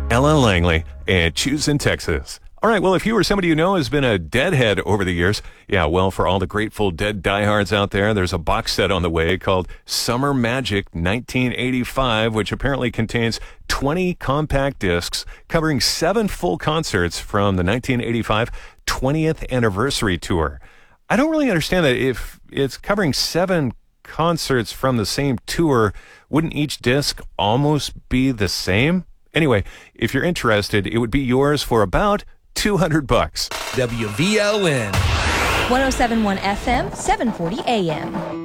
Ella Langley, and Choose in Texas. All right, well, if you or somebody you know has been a Deadhead over the years, yeah, well, for all the Grateful Dead diehards out there, there's a box set on the way called Summer Magic 1985, which apparently contains 20 compact discs covering 7 full concerts from the 1985 20th anniversary tour. I don't really understand that. If it's covering 7 concerts from the same tour, wouldn't each disc almost be the same? Anyway, if you're interested, it would be yours for about $200. WVLN 1071 FM, 740 AM.